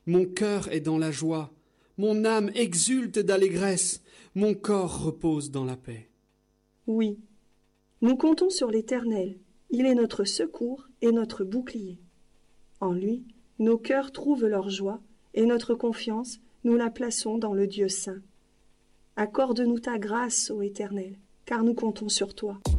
Mon cœur est dans la joie, mon âme exulte d'allégresse, mon corps repose dans la paix. Oui, nous comptons sur l'Éternel. Il est notre secours et notre bouclier. En lui, nos cœurs trouvent leur joie et notre confiance, nous la plaçons dans le Dieu saint. Accorde-nous ta grâce, ô Éternel, car nous comptons sur toi.